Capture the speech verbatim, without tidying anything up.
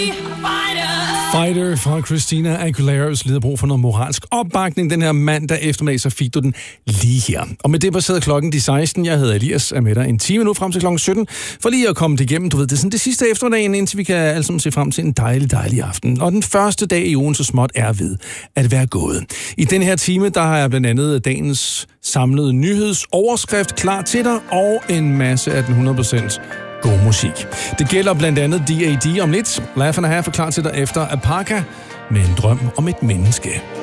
Fighter fra Christina Aguilera. Hvis du brug for noget moralsk opbakning den her mandag eftermiddag, så fik du den lige her. Og med det passerede klokken de seksten. Jeg hedder Elias, er med dig en time nu frem til klokken sytten. For lige at komme det igennem, du ved, det er sådan det sidste eftermiddagen, indtil vi kan alle sammen se frem til en dejlig, dejlig aften. Og den første dag i ugen så småt er ved at være gået. I den her time, der har jeg blandt andet dagens samlede nyhedsoverskrift klar til dig, og en masse af den hundrede procent god musik. Det gælder blandt andet D A D om lidt. Laugh and a Half er klar til dig efter Apaka med en drøm om et menneske.